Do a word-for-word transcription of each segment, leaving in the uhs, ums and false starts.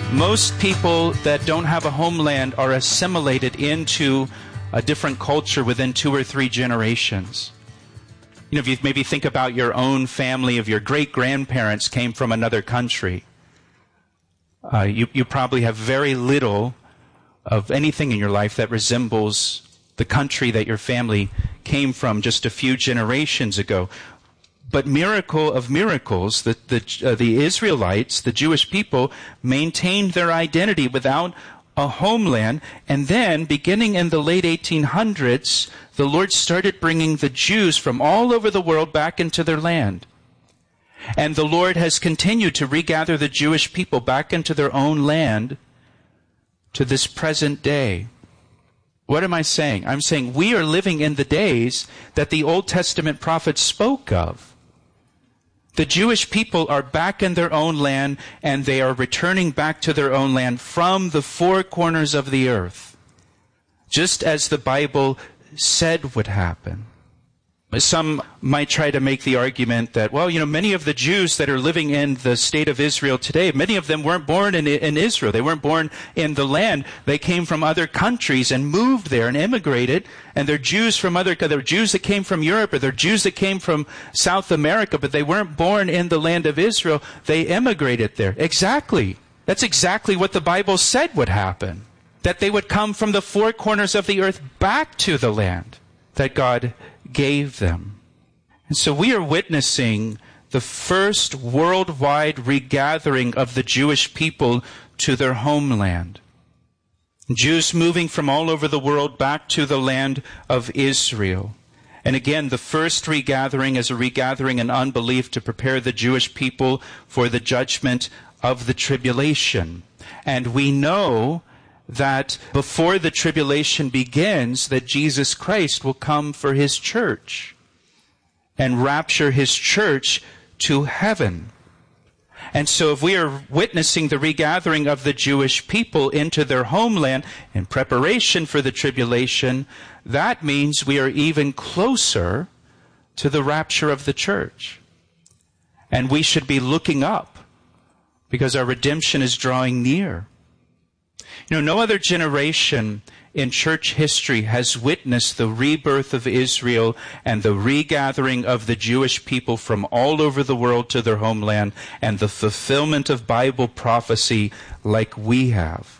Most people that don't have a homeland are assimilated into a different culture within two or three generations. You know, if you maybe think about your own family, if your great-grandparents came from another country, uh, you, you probably have very little of anything in your life that resembles the country that your family came from just a few generations ago. But miracle of miracles, the, the, uh, the Israelites, the Jewish people, maintained their identity without a homeland. And then, beginning in the late eighteen hundreds, the Lord started bringing the Jews from all over the world back into their land. And the Lord has continued to regather the Jewish people back into their own land to this present day. What am I saying? I'm saying we are living in the days that the Old Testament prophets spoke of. The Jewish people are back in their own land, and they are returning back to their own land from the four corners of the earth, just as the Bible said would happen. Some might try to make the argument that, well, you know, many of the Jews that are living in the state of Israel today, many of them weren't born in, in Israel. They weren't born in the land. They came from other countries and moved there and immigrated. And they're Jews from other, they're Jews that came from Europe, or they're Jews that came from South America, but they weren't born in the land of Israel. They immigrated there. Exactly. That's exactly what the Bible said would happen. That they would come from the four corners of the earth back to the land that God gave them. And so we are witnessing the first worldwide regathering of the Jewish people to their homeland. Jews moving from all over the world back to the land of Israel. And again, the first regathering is a regathering in unbelief to prepare the Jewish people for the judgment of the tribulation. And we know that before the tribulation begins, that Jesus Christ will come for his church and rapture his church to heaven. And so if we are witnessing the regathering of the Jewish people into their homeland in preparation for the tribulation, that means we are even closer to the rapture of the church. And we should be looking up because our redemption is drawing near. You know, no other generation in church history has witnessed the rebirth of Israel and the regathering of the Jewish people from all over the world to their homeland and the fulfillment of Bible prophecy like we have.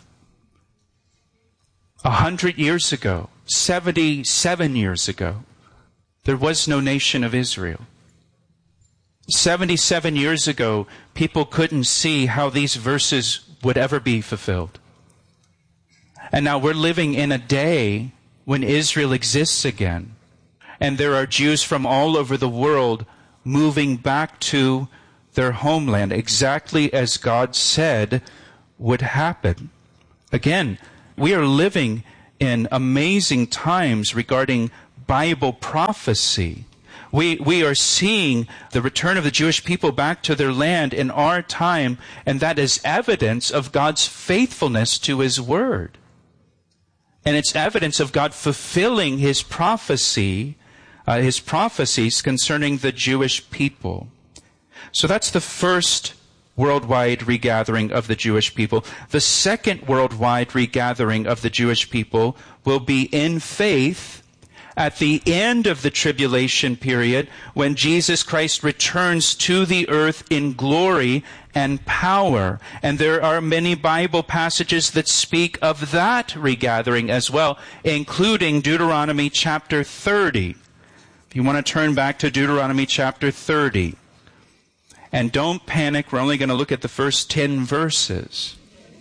A hundred years ago, seventy-seven years ago, there was no nation of Israel. seventy-seven years ago, people couldn't see how these verses would ever be fulfilled. And now we're living in a day when Israel exists again. And there are Jews from all over the world moving back to their homeland, exactly as God said would happen. Again, we are living in amazing times regarding Bible prophecy. We, we are seeing the return of the Jewish people back to their land in our time, and that is evidence of God's faithfulness to his word. And it's evidence of God fulfilling his prophecy, uh, his prophecies concerning the Jewish people. So that's the first worldwide regathering of the Jewish people. The second worldwide regathering of the Jewish people will be in faith at the end of the tribulation period, when Jesus Christ returns to the earth in glory and power. And there are many Bible passages that speak of that regathering as well, including Deuteronomy chapter thirty. If you want to turn back to Deuteronomy chapter thirty. And don't panic, we're only going to look at the first ten verses.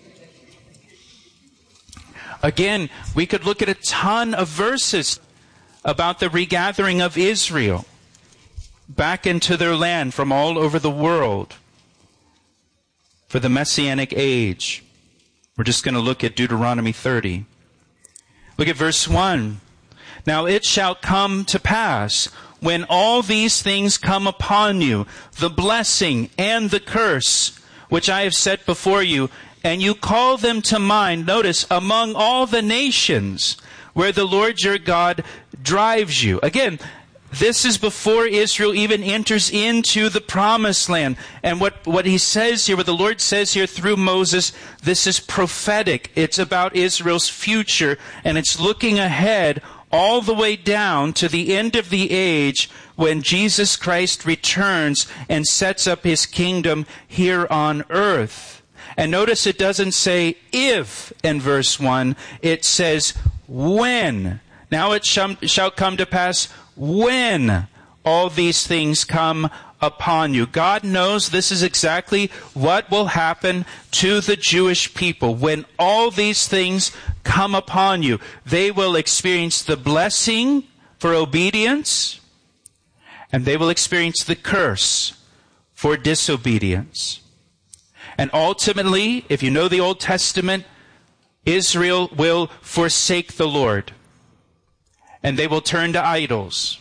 Again, we could look at a ton of verses about the regathering of Israel back into their land from all over the world for the Messianic age. We're just going to look at Deuteronomy thirty. Look at verse one. Now it shall come to pass, when all these things come upon you, the blessing and the curse, which I have set before you, and you call them to mind, notice, among all the nations where the Lord your God drives you. Again, This is before Israel even enters into the promised land. And what, what he says here, what the Lord says here through Moses, this is prophetic. It's about Israel's future, and it's looking ahead all the way down to the end of the age when Jesus Christ returns and sets up his kingdom here on earth. And notice it doesn't say if in verse one, it says when. Now it shall come to pass when all these things come upon you. God knows this is exactly what will happen to the Jewish people. When all these things come upon you, they will experience the blessing for obedience, and they will experience the curse for disobedience. And ultimately, if you know the Old Testament, Israel will forsake the Lord, and they will turn to idols.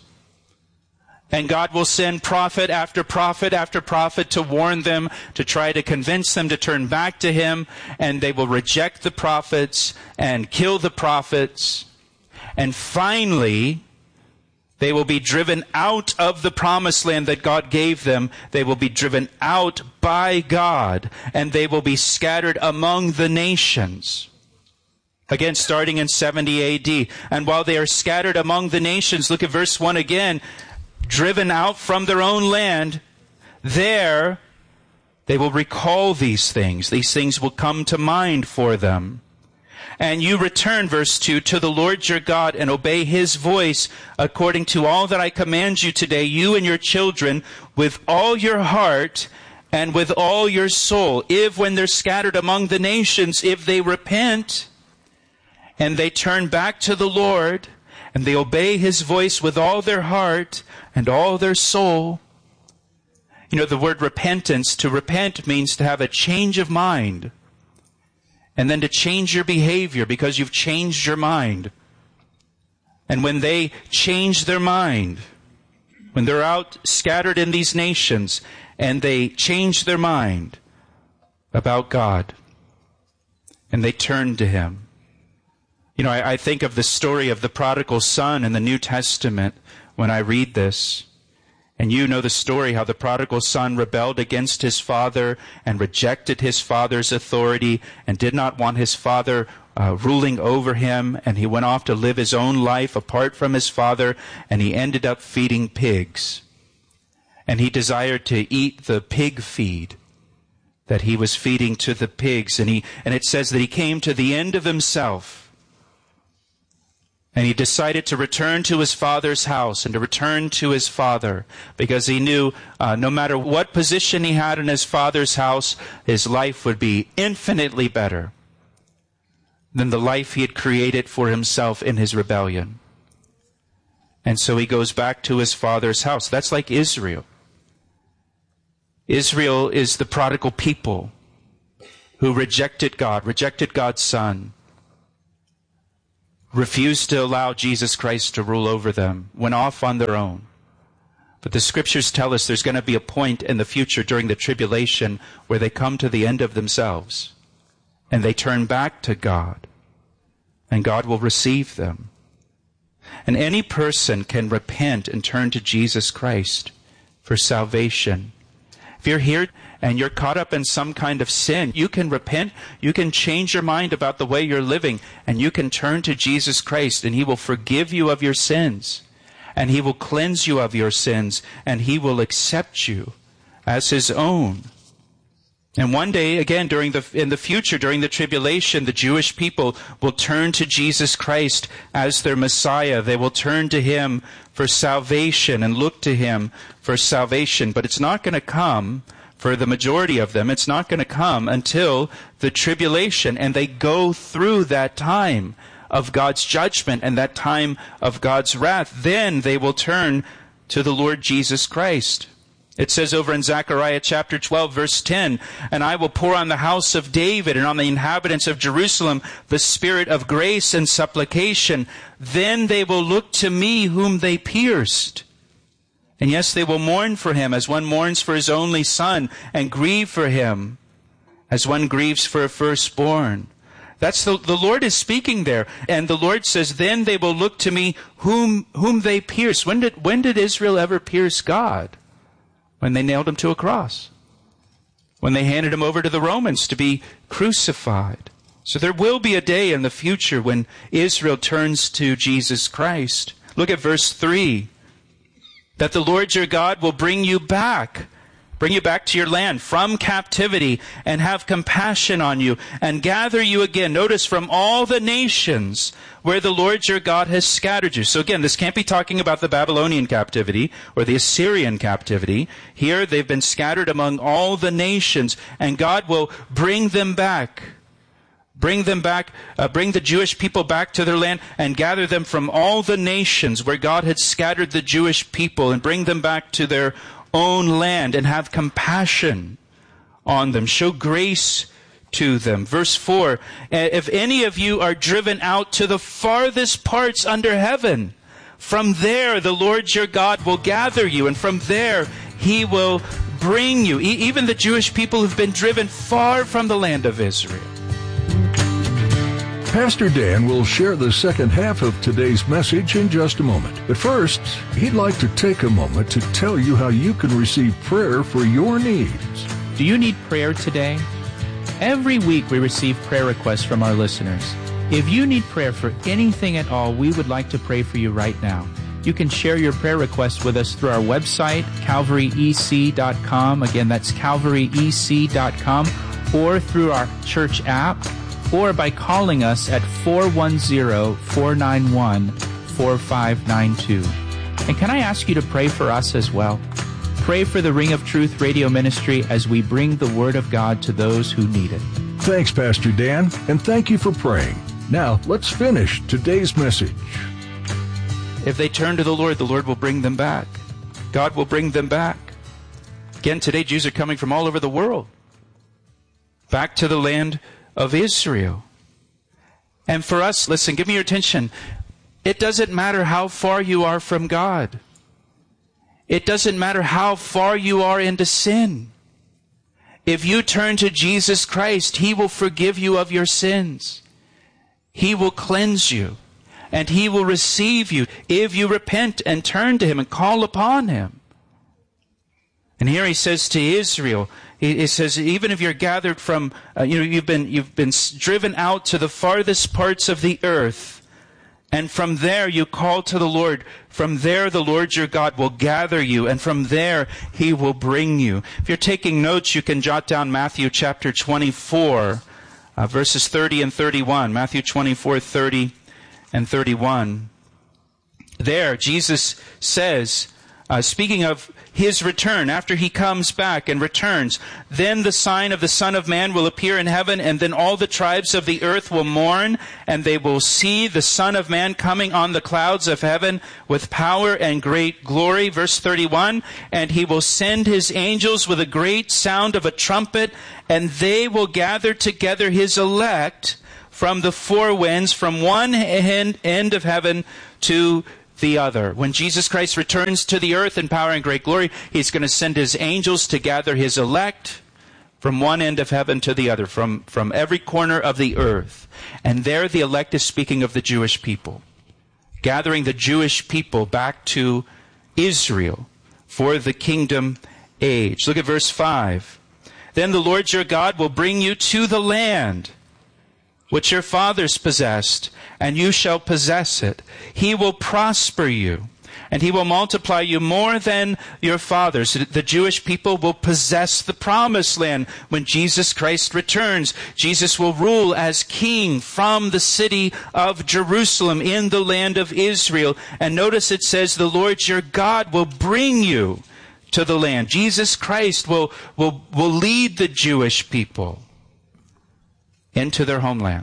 And God will send prophet after prophet after prophet to warn them, to try to convince them to turn back to Him. And they will reject the prophets and kill the prophets. And finally, they will be driven out of the promised land that God gave them. They will be driven out by God, and they will be scattered among the nations. Again, starting in seventy A D. And while they are scattered among the nations, look at verse one again. Driven out from their own land, there they will recall these things. These things will come to mind for them. And you return, verse two, to the Lord your God and obey His voice according to all that I command you today, you and your children, with all your heart and with all your soul. If when they're scattered among the nations, if they repent and they turn back to the Lord and they obey His voice with all their heart and all their soul. You know, the word repentance, to repent means to have a change of mind. And then to change your behavior because you've changed your mind. And when they change their mind, when they're out scattered in these nations, and they change their mind about God, and they turn to Him. You know, I, I think of the story of the prodigal son in the New Testament when I read this. And you know the story, how the prodigal son rebelled against his father and rejected his father's authority and did not want his father uh, ruling over him. And he went off to live his own life apart from his father, and he ended up feeding pigs. And he desired to eat the pig feed that he was feeding to the pigs. And he and it says that he came to the end of himself. And he decided to return to his father's house and to return to his father because he knew uh, no matter what position he had in his father's house, his life would be infinitely better than the life he had created for himself in his rebellion. And so he goes back to his father's house. That's like Israel. Israel is the prodigal people who rejected God, rejected God's Son, refused to allow Jesus Christ to rule over them, went off on their own. But the Scriptures tell us there's going to be a point in the future during the tribulation where they come to the end of themselves and they turn back to God, and God will receive them. And any person can repent and turn to Jesus Christ for salvation. If you're here and you're caught up in some kind of sin, you can repent, you can change your mind about the way you're living, and you can turn to Jesus Christ, and He will forgive you of your sins, and He will cleanse you of your sins, and He will accept you as His own. And one day, again, during the in the future, during the tribulation, the Jewish people will turn to Jesus Christ as their Messiah. They will turn to Him for salvation and look to Him for salvation. But it's not going to come, for the majority of them, it's not going to come until the tribulation. And they go through that time of God's judgment and that time of God's wrath. Then they will turn to the Lord Jesus Christ. It says over in Zechariah chapter twelve, verse ten, "And I will pour on the house of David and on the inhabitants of Jerusalem the spirit of grace and supplication. Then they will look to me whom they pierced. And yes, they will mourn for him as one mourns for his only son, and grieve for him as one grieves for a firstborn. That's the, the Lord is speaking there. And the Lord says, then they will look to me whom, whom they pierced. When did, when did Israel ever pierce God? When they nailed him to a cross. When they handed him over to the Romans to be crucified. So there will be a day in the future when Israel turns to Jesus Christ. Look at verse three. That the Lord your God will bring you back. Bring you back to your land from captivity and have compassion on you and gather you again. Notice, from all the nations where the Lord your God has scattered you. So again, this can't be talking about the Babylonian captivity or the Assyrian captivity. Here they've been scattered among all the nations, and God will bring them back. Bring them back, uh, bring the Jewish people back to their land and gather them from all the nations where God had scattered the Jewish people, and bring them back to their own land and have compassion on them. Show grace to them. Verse four, if any of you are driven out to the farthest parts under heaven, from there the Lord your God will gather you, and from there he will bring you. E- even the Jewish people who've been driven far from the land of Israel. Pastor Dan will share the second half of today's message in just a moment. But first, he'd like to take a moment to tell you how you can receive prayer for your needs. Do you need prayer today? Every week we receive prayer requests from our listeners. If you need prayer for anything at all, we would like to pray for you right now. You can share your prayer request with us through our website, calvary e c dot com. Again, that's calvary e c dot com, or through our church app, or by calling us at four one zero, four nine one, four five nine two. And can I ask you to pray for us as well? Pray for the Ring of Truth radio ministry as we bring the Word of God to those who need it. Thanks, Pastor Dan, and thank you for praying. Now, let's finish today's message. If they turn to the Lord, the Lord will bring them back. God will bring them back. Again, today Jews are coming from all over the world back to the land of Israel. And for us, listen, give me your attention. It doesn't matter how far you are from God. It doesn't matter how far you are into sin. If you turn to Jesus Christ, He will forgive you of your sins. He will cleanse you. And He will receive you if you repent and turn to Him and call upon Him. And here He says to Israel, He, he says, even if you're gathered from, uh, you know, you've been you've been driven out to the farthest parts of the earth, and from there you call to the Lord. From there the Lord your God will gather you, and from there He will bring you. If you're taking notes, you can jot down Matthew chapter twenty-four, uh, verses thirty and thirty-one. Matthew twenty-four, thirty and thirty-one. There, Jesus says, uh, speaking of His return, after He comes back and returns, then the sign of the Son of Man will appear in heaven, and then all the tribes of the earth will mourn, and they will see the Son of Man coming on the clouds of heaven with power and great glory. Verse thirty-one, and He will send His angels with a great sound of a trumpet, and they will gather together His elect from the four winds, from one end, end of heaven to the other. When Jesus Christ returns to the earth in power and great glory, He's going to send His angels to gather His elect from one end of heaven to the other, from, from every corner of the earth. And there the elect is speaking of the Jewish people, gathering the Jewish people back to Israel for the kingdom age. Look at verse five. Then the Lord your God will bring you to the land which your fathers possessed, and you shall possess it. He will prosper you, and He will multiply you more than your fathers. The Jewish people will possess the promised land when Jesus Christ returns. Jesus will rule as king from the city of Jerusalem in the land of Israel. And notice it says, the Lord your God will bring you to the land. Jesus Christ will, will, will lead the Jewish people into their homeland.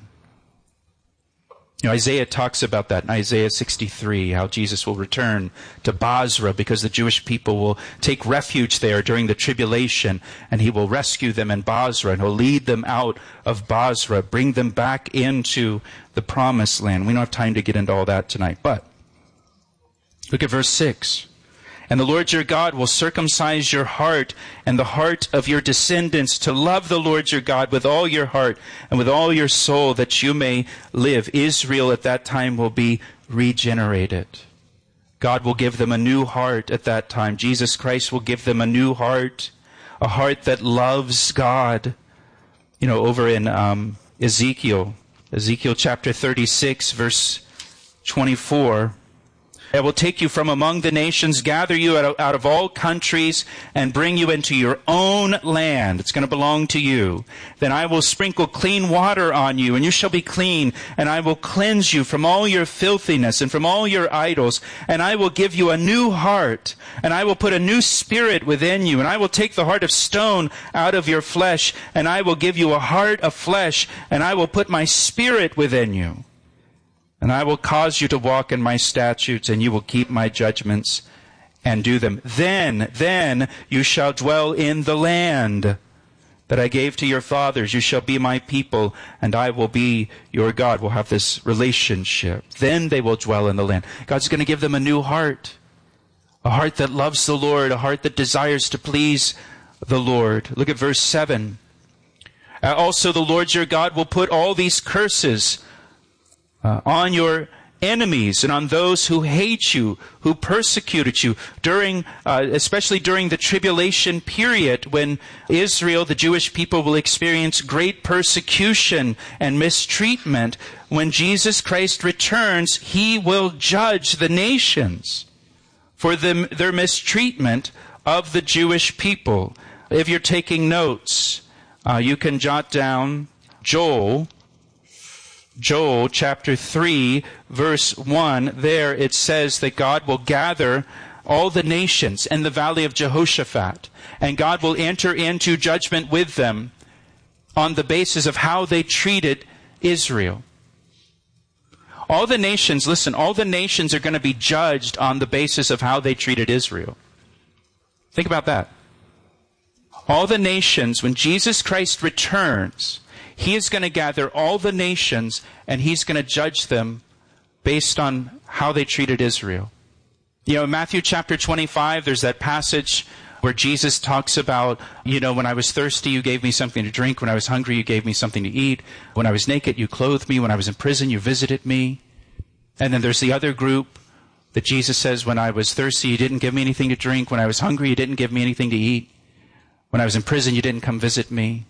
You know, Isaiah talks about that in Isaiah sixty-three, how Jesus will return to Basra because the Jewish people will take refuge there during the tribulation, and He will rescue them in Basra, and He'll lead them out of Basra, bring them back into the promised land. We don't have time to get into all that tonight, but look at verse six. And the Lord your God will circumcise your heart and the heart of your descendants to love the Lord your God with all your heart and with all your soul, that you may live. Israel at that time will be regenerated. God will give them a new heart at that time. Jesus Christ will give them a new heart, a heart that loves God. You know, over in um, Ezekiel, Ezekiel chapter thirty-six, verse twenty-four, I will take you from among the nations, gather you out of, out of all countries, and bring you into your own land. It's going to belong to you. Then I will sprinkle clean water on you, and you shall be clean. And I will cleanse you from all your filthiness and from all your idols. And I will give you a new heart. And I will put a new spirit within you. And I will take the heart of stone out of your flesh. And I will give you a heart of flesh. And I will put my spirit within you. And I will cause you to walk in my statutes, and you will keep my judgments and do them. Then, then you shall dwell in the land that I gave to your fathers. You shall be my people, and I will be your God. We'll have this relationship. Then they will dwell in the land. God's going to give them a new heart, a heart that loves the Lord, a heart that desires to please the Lord. Look at verse seven. Also, the Lord your God will put all these curses Uh, on your enemies and on those who hate you, who persecuted you, during, uh, especially during the tribulation period, when Israel, the Jewish people, will experience great persecution and mistreatment. When Jesus Christ returns, He will judge the nations for them, their mistreatment of the Jewish people. If you're taking notes, uh, you can jot down Joel Joel chapter three, verse one, there it says that God will gather all the nations in the valley of Jehoshaphat, and God will enter into judgment with them on the basis of how they treated Israel. All the nations, listen, all the nations are going to be judged on the basis of how they treated Israel. Think about that. All the nations, when Jesus Christ returns, He is going to gather all the nations, and He's going to judge them based on how they treated Israel. You know, in Matthew chapter twenty-five, there's that passage where Jesus talks about, you know, when I was thirsty, you gave me something to drink. When I was hungry, you gave me something to eat. When I was naked, you clothed me. When I was in prison, you visited me. And then there's the other group that Jesus says, when I was thirsty, you didn't give me anything to drink. When I was hungry, you didn't give me anything to eat. When I was in prison, you didn't come visit me.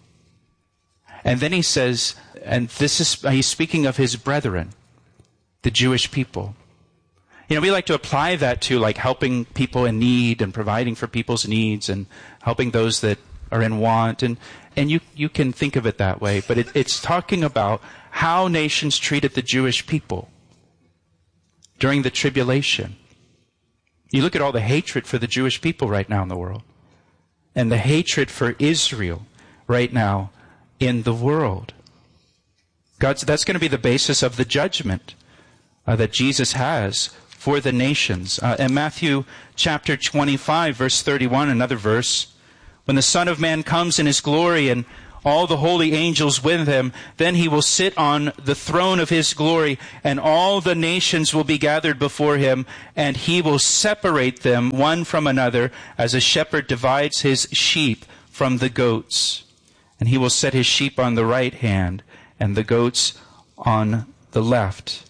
And then he says, and this is, he's speaking of his brethren, the Jewish people. You know, we like to apply that to like helping people in need and providing for people's needs and helping those that are in want. And, and you, you can think of it that way. But it, it's talking about how nations treated the Jewish people during the tribulation. You look at all the hatred for the Jewish people right now in the world, and the hatred for Israel right now in the world. God's, that's going to be the basis of the judgment uh, that Jesus has for the nations. Uh, in Matthew chapter twenty-five, verse thirty-one, another verse, when the Son of Man comes in His glory and all the holy angels with Him, then He will sit on the throne of His glory, and all the nations will be gathered before Him, and He will separate them one from another, as a shepherd divides his sheep from the goats. And He will set His sheep on the right hand and the goats on the left.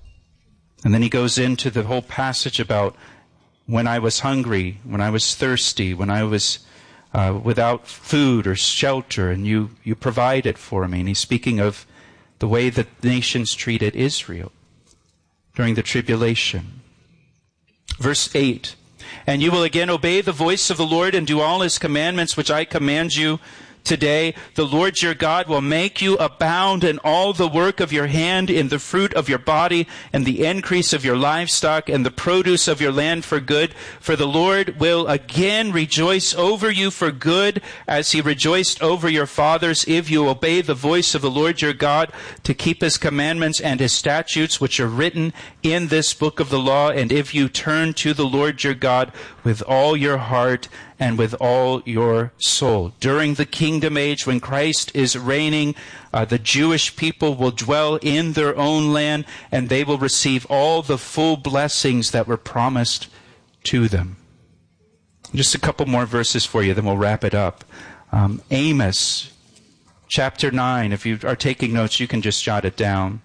And then He goes into the whole passage about when I was hungry, when I was thirsty, when I was uh, without food or shelter, and you, you provided for me. And He's speaking of the way that nations treated Israel during the tribulation. Verse eight, and you will again obey the voice of the Lord and do all His commandments which I command you today. The Lord your God will make you abound in all the work of your hand, in the fruit of your body, and the increase of your livestock, and the produce of your land for good. For the Lord will again rejoice over you for good, as He rejoiced over your fathers, if you obey the voice of the Lord your God to keep His commandments and His statutes, which are written in this book of the law, and if you turn to the Lord your God with all your heart and with all your soul. During the kingdom age, when Christ is reigning, uh, the Jewish people will dwell in their own land, and they will receive all the full blessings that were promised to them. Just a couple more verses for you, then we'll wrap it up. Um, Amos, chapter nine. If you are taking notes, you can just jot it down.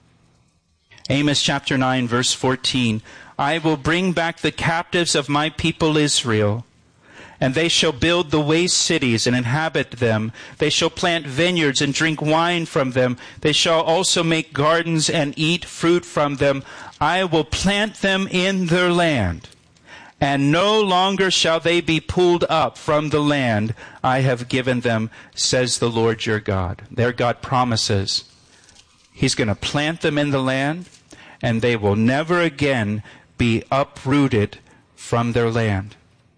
Amos chapter nine, verse fourteen. I will bring back the captives of my people Israel, and they shall build the waste cities and inhabit them. They shall plant vineyards and drink wine from them. They shall also make gardens and eat fruit from them. I will plant them in their land, and no longer shall they be pulled up from the land I have given them, says the Lord your God. Their God promises He's going to plant them in the land, and they will never again be uprooted from their land.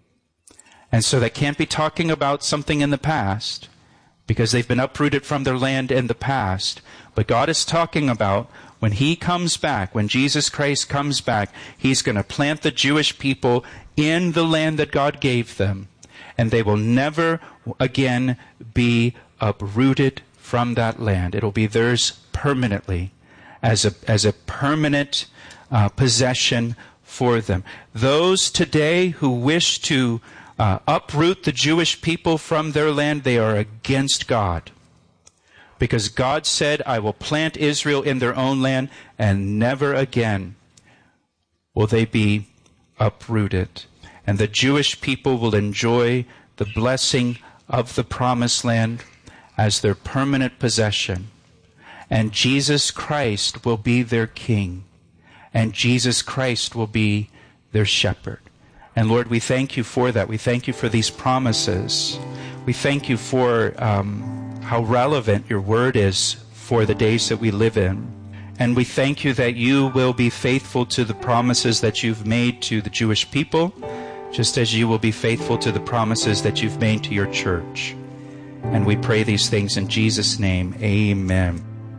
And so they can't be talking about something in the past, because they've been uprooted from their land in the past. But God is talking about when He comes back, when Jesus Christ comes back, He's going to plant the Jewish people in the land that God gave them. And they will never again be uprooted from that land. It'll be theirs permanently, as a, as a permanent uh, possession for them. Those today who wish to uh, uproot the Jewish people from their land, they are against God. Because God said, I will plant Israel in their own land, and never again will they be uprooted. And the Jewish people will enjoy the blessing of the promised land as their permanent possession. And Jesus Christ will be their king. And Jesus Christ will be their shepherd. And Lord, we thank you for that. We thank you for these promises. We thank you for um, how relevant your word is for the days that we live in. And we thank you that you will be faithful to the promises that you've made to the Jewish people, just as you will be faithful to the promises that you've made to your church. And we pray these things in Jesus' name. Amen.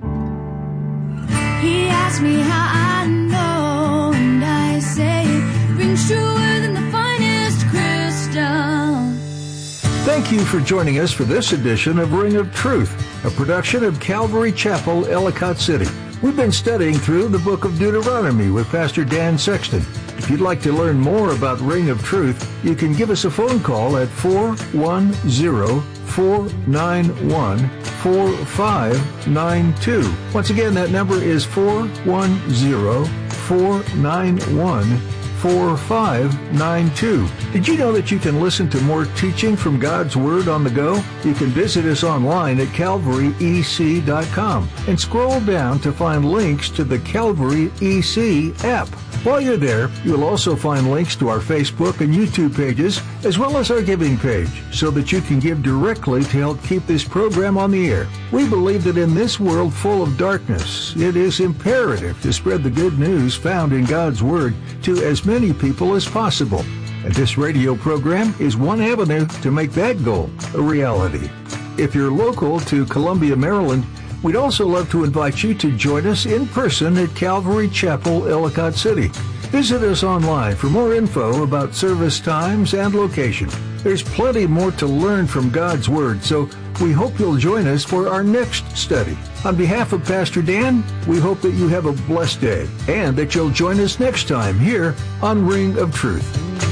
He asked me how I know, and I say it rings truer than the finest crystal. Thank you for joining us for this edition of Ring of Truth, a production of Calvary Chapel, Ellicott City. We've been studying through the book of Deuteronomy with Pastor Dan Sexton. If you'd like to learn more about Ring of Truth, you can give us a phone call at four one zero, four nine one, four five nine two. Once again, that number is four one zero, four nine one, four five nine two. Did you know that you can listen to more teaching from God's Word on the go? You can visit us online at calvary e c dot com and scroll down to find links to the Calvary E C app. While you're there, you'll also find links to our Facebook and YouTube pages, as well as our giving page, so that you can give directly to help keep this program on the air. We believe that in this world full of darkness, it is imperative to spread the good news found in God's Word to as many people as possible. And this radio program is one avenue to make that goal a reality. If you're local to Columbia, Maryland, we'd also love to invite you to join us in person at Calvary Chapel, Ellicott City. Visit us online for more info about service times and location. There's plenty more to learn from God's Word, so we hope you'll join us for our next study. On behalf of Pastor Dan, we hope that you have a blessed day and that you'll join us next time here on Ring of Truth.